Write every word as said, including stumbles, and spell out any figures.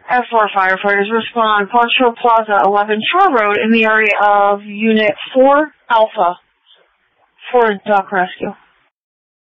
F four firefighters respond Poncho Plaza, eleven Shore Road in the area of Unit four Alpha for dock rescue.